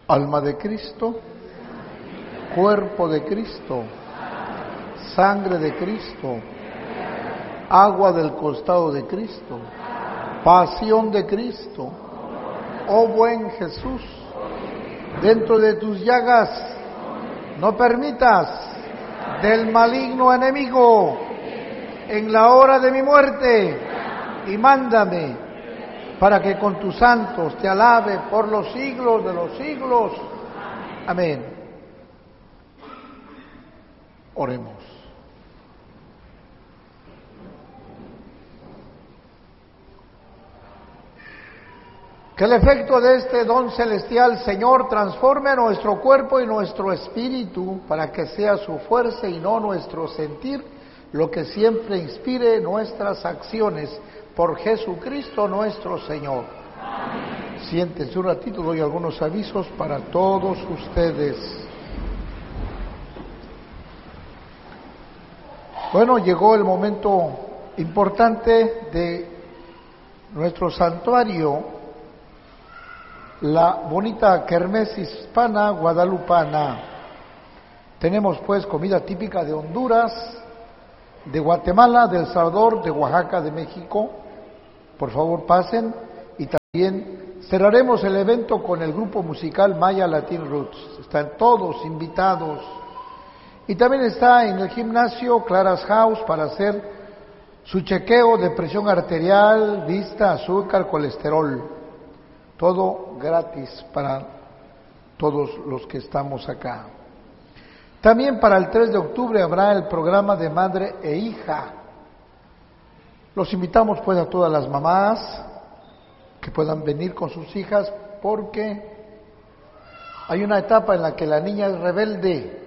Alma de Cristo, cuerpo de Cristo, sangre de Cristo, agua del costado de Cristo, pasión de Cristo. Oh buen Jesús, dentro de tus llagas no permitas del maligno enemigo en la hora de mi muerte, y mándame para que con tus santos te alabe por los siglos de los siglos. Amén. Oremos. Que el efecto de este don celestial, Señor, transforme nuestro cuerpo y nuestro espíritu para que sea su fuerza y no nuestro sentir lo que siempre inspire nuestras acciones. Por Jesucristo nuestro Señor. Amén. Siéntense un ratito, doy algunos avisos para todos ustedes. Bueno, llegó el momento importante de nuestro santuario, la bonita kermés hispana guadalupana. Tenemos pues comida típica de Honduras, de Guatemala, de El Salvador, de Oaxaca, de México. Por favor pasen, y también cerraremos el evento con el grupo musical Maya Latin Roots. Están todos invitados. Y también está en el gimnasio Clara's House para hacer su chequeo de presión arterial, vista, azúcar, colesterol. Todo gratis para todos los que estamos acá. También para el 3 de octubre habrá el programa de madre e hija. Los invitamos pues a todas las mamás que puedan venir con sus hijas, porque hay una etapa en la que la niña es rebelde.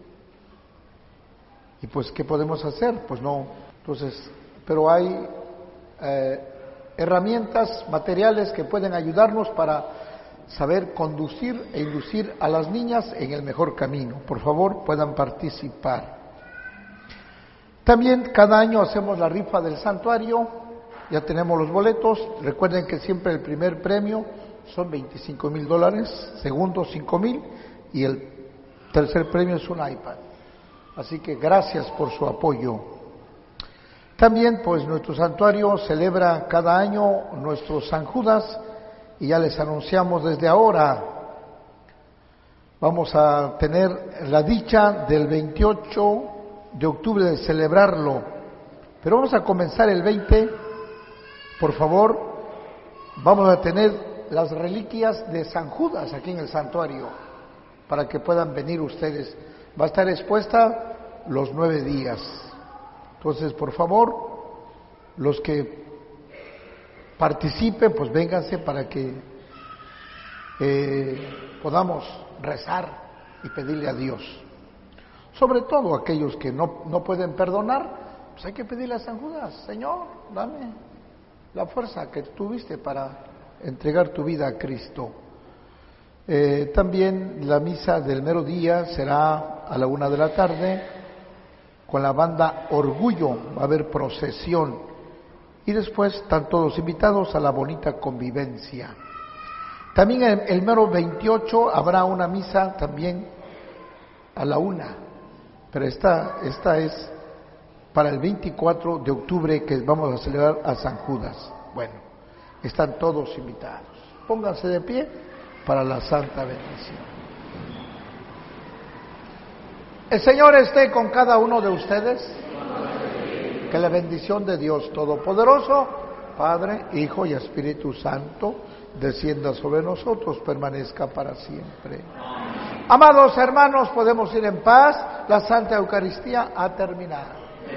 Y pues, ¿qué podemos hacer? Pues no. Entonces, pero hay herramientas materiales que pueden ayudarnos para saber conducir e inducir a las niñas en el mejor camino. Por favor, puedan participar. También cada año hacemos la rifa del santuario, ya tenemos los boletos. Recuerden que siempre el primer premio son $25,000, segundo $5,000 y el tercer premio es un iPad. Así que gracias por su apoyo. También pues nuestro santuario celebra cada año nuestro San Judas, y ya les anunciamos desde ahora, vamos a tener la dicha del 28 de octubre de celebrarlo, pero vamos a comenzar el 20, por favor. Vamos a tener las reliquias de San Judas aquí en el santuario, para que puedan venir ustedes. Va a estar expuesta los 9 días. Entonces, por favor, los que participen, pues vénganse para que podamos rezar y pedirle a Dios. Sobre todo aquellos que no pueden perdonar, pues hay que pedirle a San Judas: Señor, dame la fuerza que tuviste para entregar tu vida a Cristo. También la misa del mero día será a la 1:00 p.m, con la banda Orgullo. Va a haber procesión, y después están todos invitados a la bonita convivencia. También el mero 28 habrá una misa también a la 1:00, pero esta es para el 24 de octubre, que vamos a celebrar a San Judas. Bueno, están todos invitados. Pónganse de pie para la santa bendición. El Señor esté con cada uno de ustedes. Que la bendición de Dios Todopoderoso, Padre, Hijo y Espíritu Santo, descienda sobre nosotros, permanezca para siempre. Amados hermanos, podemos ir en paz. La Santa Eucaristía ha terminado.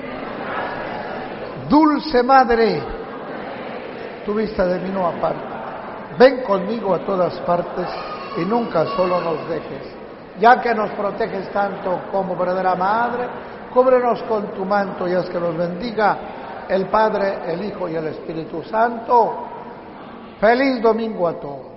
Dulce Madre, tu vista de mí no aparta. Ven conmigo a todas partes y nunca solo nos dejes. Ya que nos proteges tanto como verdadera Madre, cúbrenos con tu manto y haz que nos bendiga el Padre, el Hijo y el Espíritu Santo. Feliz domingo a todos.